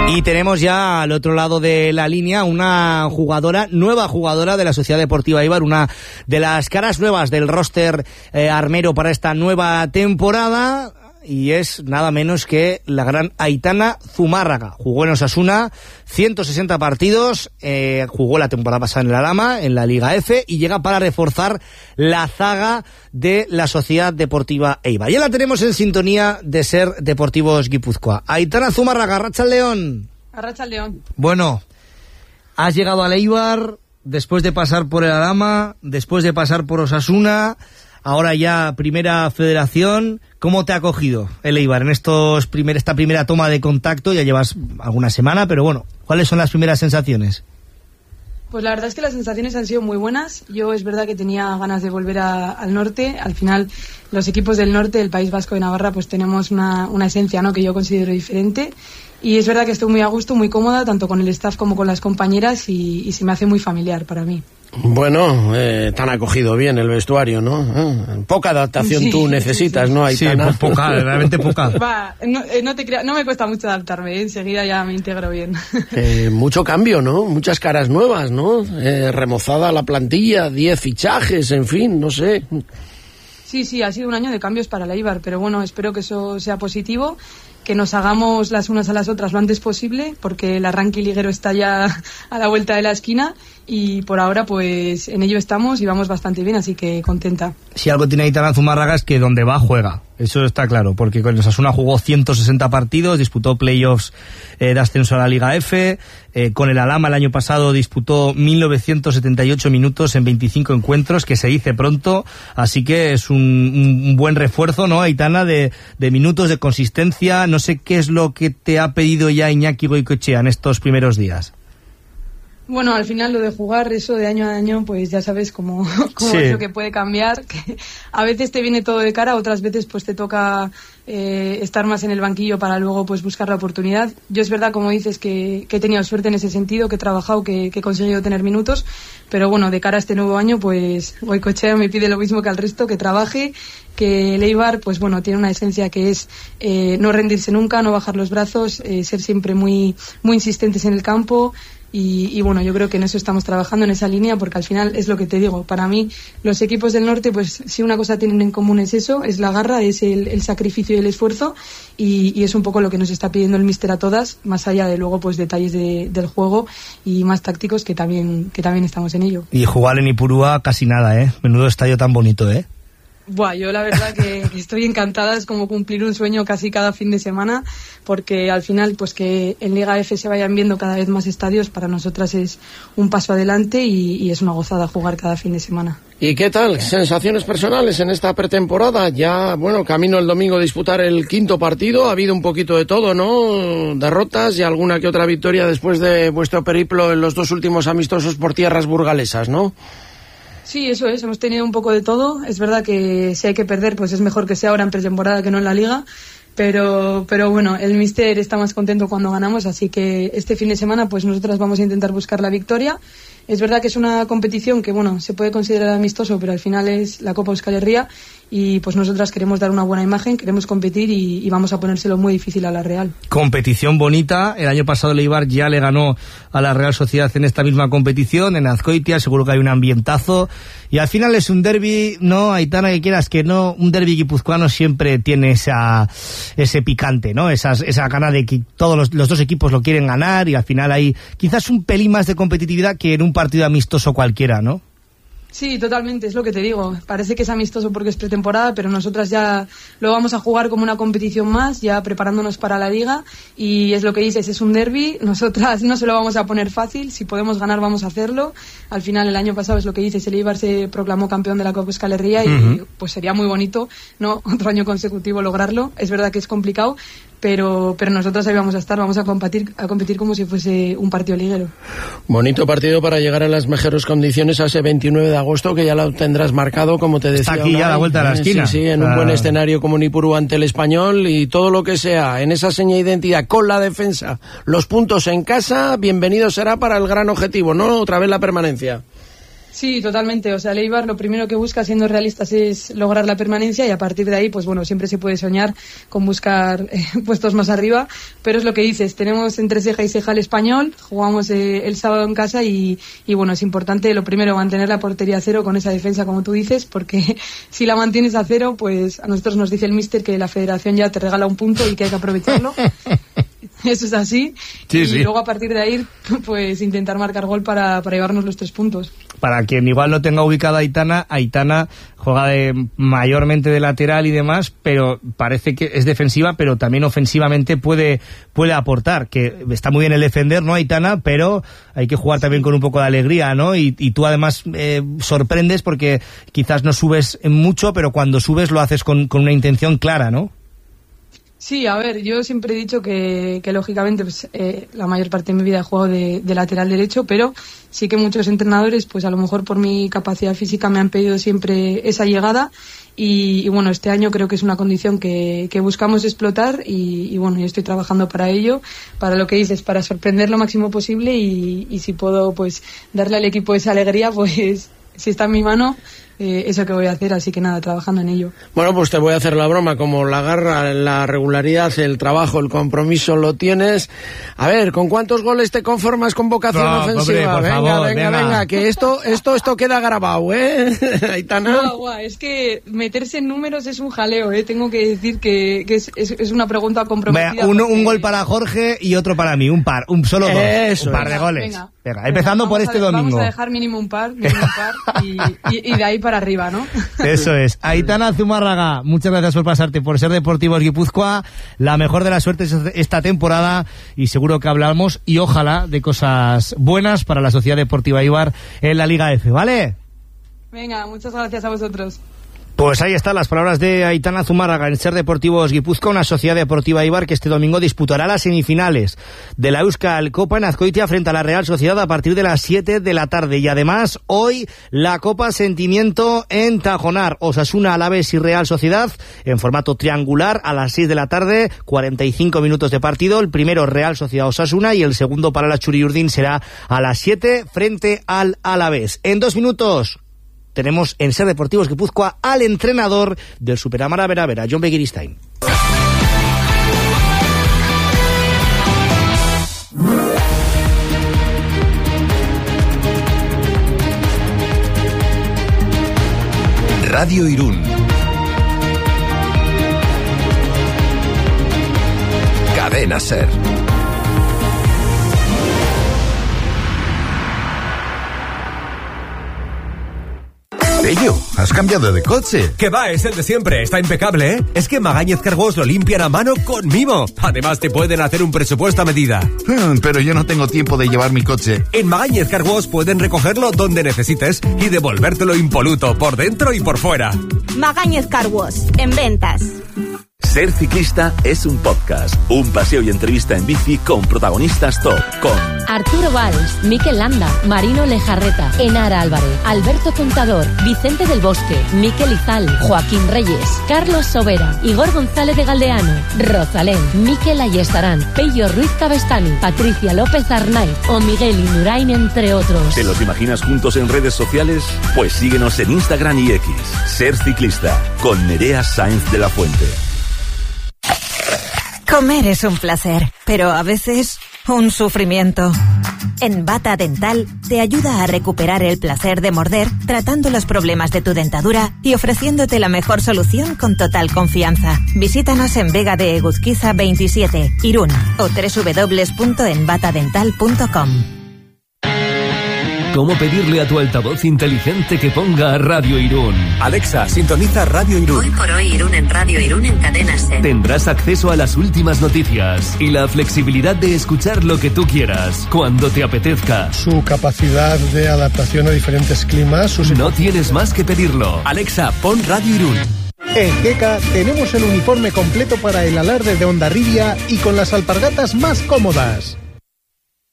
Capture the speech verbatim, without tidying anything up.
Y tenemos ya al otro lado de la línea una jugadora, nueva jugadora de la Sociedad Deportiva Eibar, una de las caras nuevas del roster eh, armero para esta nueva temporada. Y es nada menos que la gran Aitana Zumárraga. Jugó en Osasuna ciento sesenta partidos, eh, jugó la temporada pasada en la Lama, en la Liga F, y llega para reforzar la zaga de la Sociedad Deportiva Eibar. Ya la tenemos en sintonía de Ser Deportivos Guipúzcoa. Aitana Zumárraga, Arratsaldeon. Arratsaldeon. Bueno, has llegado al Eibar después de pasar por el Lama, después de pasar por Osasuna, ahora ya Primera Federación. ¿Cómo te ha acogido el Eibar en estos primer, esta primera toma de contacto? Ya llevas alguna semana, pero bueno, ¿cuáles son las primeras sensaciones? Pues la verdad es que las sensaciones han sido muy buenas. Yo es verdad que tenía ganas de volver a, al norte. Al final, los equipos del norte, del País Vasco y Navarra, pues tenemos una, una esencia, ¿no?, que yo considero diferente. Y es verdad que estoy muy a gusto, muy cómoda, tanto con el staff como con las compañeras, y, y se me hace muy familiar para mí. Bueno, eh, te han acogido bien el vestuario, ¿no? Eh, poca adaptación sí, tú necesitas, sí, sí. ¿no, Aitana? Sí, poca, realmente poca. Va, no, eh, no te creas, no me cuesta mucho adaptarme, ¿eh? Enseguida ya me integro bien. Eh, mucho cambio, ¿no? Muchas caras nuevas, ¿no? Eh, remozada la plantilla, diez fichajes, en fin, no sé. Sí, sí, ha sido un año de cambios para el Eibar, pero bueno, espero que eso sea positivo, que nos hagamos las unas a las otras lo antes posible, porque el arranque liguero está ya a la vuelta de la esquina, y por ahora pues en ello estamos y vamos bastante bien, así que contenta. Si algo tiene Aitana Zumárraga es que donde va juega, eso está claro, porque con el Osasuna jugó ciento sesenta partidos, disputó playoffs eh, de ascenso a la Liga F, eh, con el Alhama el año pasado disputó mil novecientos setenta y ocho minutos en veinticinco encuentros, que se dice pronto, así que es un, un buen refuerzo, ¿no, Aitana, de, de minutos, de consistencia? No sé qué es lo que te ha pedido ya Iñaki Goicoechea en estos primeros días. Bueno, al final lo de jugar, eso de año a año, pues ya sabes cómo, cómo sí. es lo que puede cambiar, que a veces te viene todo de cara, otras veces pues te toca eh, estar más en el banquillo para luego pues buscar la oportunidad. Yo es verdad, como dices, que, que he tenido suerte en ese sentido, que he trabajado, que, que he conseguido tener minutos, pero bueno, de cara a este nuevo año, pues Goicoechea me pide lo mismo que al resto, que trabaje, que el Eibar, pues bueno, tiene una esencia que es eh, no rendirse nunca, no bajar los brazos, eh, ser siempre muy, muy insistentes en el campo. Y, y bueno, yo creo que en eso estamos trabajando, en esa línea, porque al final es lo que te digo, para mí los equipos del norte, pues si una cosa tienen en común es eso, es la garra, es el, el sacrificio y el esfuerzo, y, y es un poco lo que nos está pidiendo el míster a todas, más allá de luego pues detalles de, del juego y más tácticos, que también, que también estamos en ello. Y jugar en Ipurúa casi nada, ¿eh? Menudo estadio tan bonito, ¿eh? Buah, yo la verdad que estoy encantada, es como cumplir un sueño casi cada fin de semana, porque al final pues que en Liga F se vayan viendo cada vez más estadios, para nosotras es un paso adelante, y, y es una gozada jugar cada fin de semana. ¿Y qué tal? ¿Sensaciones personales en esta pretemporada? Ya, bueno, camino el domingo a disputar el quinto partido, ha habido un poquito de todo, ¿no? Derrotas y alguna que otra victoria después de vuestro periplo en los dos últimos amistosos por tierras burgalesas, ¿no? Sí, eso es, hemos tenido un poco de todo. Es verdad que si hay que perder, pues es mejor que sea ahora en pretemporada que no en la Liga, pero pero bueno, el míster está más contento cuando ganamos, así que este fin de semana pues nosotras vamos a intentar buscar la victoria. Es verdad que es una competición que, bueno, se puede considerar amistoso, pero al final es la Copa Euskal Herria, y pues nosotras queremos dar una buena imagen, queremos competir, y, y vamos a ponérselo muy difícil a la Real. Competición bonita, el año pasado el Eibar ya le ganó a la Real Sociedad en esta misma competición, en Azkoitia, seguro que hay un ambientazo, y al final es un derbi, no, Aitana, que quieras que no, un derbi guipuzcoano siempre tiene esa ese picante, ¿no? Esa, esa gana de que todos los, los dos equipos lo quieren ganar, y al final hay quizás un pelín más de competitividad que en un partido amistoso cualquiera, ¿no? Sí, totalmente, es lo que te digo. Parece que es amistoso porque es pretemporada, pero nosotras ya lo vamos a jugar como una competición más, ya preparándonos para la Liga, y es lo que dices, es un derbi. Nosotras no se lo vamos a poner fácil, si podemos ganar vamos a hacerlo. Al final el año pasado es lo que dices, el Eibar se proclamó campeón de la Copa Euskal Herria, y uh-huh. pues sería muy bonito, ¿no?, otro año consecutivo lograrlo. Es verdad que es complicado, pero pero nosotros ahí vamos a estar, vamos a competir a competir como si fuese un partido liguero. Bonito partido para llegar a las mejores condiciones a ese veintinueve de agosto, que ya lo tendrás marcado, como te decía. Está aquí ya a la vuelta de la esquina. Sí, sí, en un ah. buen escenario como Nipurú ante el Español, y todo lo que sea en esa seña de identidad con la defensa, los puntos en casa, bienvenido será para el gran objetivo, ¿no? Otra vez la permanencia. Sí, totalmente. O sea, el Eibar lo primero que busca, siendo realistas, es lograr la permanencia y a partir de ahí, pues bueno, siempre se puede soñar con buscar eh, puestos más arriba, pero es lo que dices, tenemos entre ceja y ceja el Español, jugamos eh, el sábado en casa y, y bueno, es importante lo primero mantener la portería a cero con esa defensa, como tú dices, porque si la mantienes a cero, pues a nosotros nos dice el míster que la federación ya te regala un punto y que hay que aprovecharlo. Eso es así. Sí, y sí. Luego a partir de ahí, pues intentar marcar gol para, para llevarnos los tres puntos. Para quien igual no tenga ubicada a Aitana, Aitana juega de, mayormente de lateral y demás, pero parece que es defensiva, pero también ofensivamente puede, puede aportar, que está muy bien el defender, ¿no, Aitana? Pero hay que jugar también con un poco de alegría, ¿no? Y, y tú además eh, sorprendes porque quizás no subes mucho, pero cuando subes lo haces con, con una intención clara, ¿no? Sí, a ver, yo siempre he dicho que, que lógicamente pues, eh, la mayor parte de mi vida he jugado de, de lateral derecho, pero sí que muchos entrenadores, pues a lo mejor por mi capacidad física me han pedido siempre esa llegada y, y bueno, este año creo que es una condición que, que buscamos explotar y, y bueno, yo estoy trabajando para ello, para lo que dices, para sorprender lo máximo posible y, y si puedo pues darle al equipo esa alegría, pues si está en mi mano, eh, eso que voy a hacer, así que nada, trabajando en ello. Bueno, pues te voy a hacer la broma, como la garra, la regularidad, el trabajo, el compromiso lo tienes. A ver, ¿con cuántos goles te conformas con vocación no, ofensiva? Hombre, venga, favor, venga, venga, venga, que esto, esto, esto queda grabado, ¿eh? Aitana. No, guau, es que meterse en números es un jaleo, ¿eh? Tengo que decir que, que es, es, es una pregunta comprometida. Venga, uno, porque... Un gol para Jorge y otro para mí, un par, un solo dos, eso, un par venga, de goles. Venga, venga empezando venga, por este a, domingo. Vamos a dejar mínimo un par, mínimo un par y, y, y de ahí para arriba, ¿no? Eso es. Aitana Zumárraga, muchas gracias por pasarte por Ser Deportivos Guipúzcoa. La mejor de las suertes esta temporada y seguro que hablamos y ojalá de cosas buenas para la Sociedad Deportiva Eibar en la Liga F, ¿vale? Venga, muchas gracias a vosotros. Pues ahí están las palabras de Aitana Zumárraga en Ser Deportivos Guipúzcoa, una Sociedad Deportiva Eibar que este domingo disputará las semifinales de la Euskal Copa en Azkoitia frente a la Real Sociedad a partir de las siete de la tarde. Y además, hoy la Copa Sentimiento en Tajonar, Osasuna, Alavés y Real Sociedad en formato triangular a las seis de la tarde, cuarenta y cinco minutos de partido. El primero Real Sociedad Osasuna y el segundo para la Txuri-Urdin será a las siete frente al Alavés. En dos minutos tenemos en Ser Deportivos Guipúzcoa al entrenador del Superamara Bera Bera, Jon Begiristain. Radio Irún. Cadena Ser. Pello, ¿has cambiado de coche? Que va, es el de siempre, está impecable, ¿eh? Es que Magañez Car Wash lo limpian a mano con mimo. Además te pueden hacer un presupuesto a medida. Hmm, pero yo no tengo tiempo de llevar mi coche. En Magañez Car Wash pueden recogerlo donde necesites y devolvértelo impoluto por dentro y por fuera. Magañez Car Wash, en ventas. Ser Ciclista es un podcast, un paseo y entrevista en bici con protagonistas top, con Arturo Valls, Mikel Landa, Marino Lejarreta, Enara Álvarez, Alberto Contador, Vicente del Bosque, Mikel Izal, Joaquín Reyes, Carlos Sobera, Igor González de Galdeano, Rosalén, Mikel Ayestarán, Pello Ruiz Cabestani, Patricia López Arnaiz o Miguel Indurain, entre otros. ¿Te los imaginas juntos en redes sociales? Pues síguenos en Instagram y X. Ser Ciclista, con Nerea Sainz de la Fuente. Comer es un placer, pero a veces un sufrimiento. En Bata Dental te ayuda a recuperar el placer de morder tratando los problemas de tu dentadura y ofreciéndote la mejor solución con total confianza. Visítanos en Vega de Eguzquiza veintisiete, Irún o doble u doble u doble u punto en bata dental punto com. ¿Cómo pedirle a tu altavoz inteligente que ponga Radio Irún? Alexa, sintoniza Radio Irún. Hoy por hoy Irún en Radio Irún en Cadena Ser. Tendrás acceso a las últimas noticias y la flexibilidad de escuchar lo que tú quieras, cuando te apetezca. Su capacidad de adaptación a diferentes climas. Sus... No tienes más que pedirlo. Alexa, pon Radio Irún. En Queca tenemos el uniforme completo para el alarde de Hondarribia y con las alpargatas más cómodas.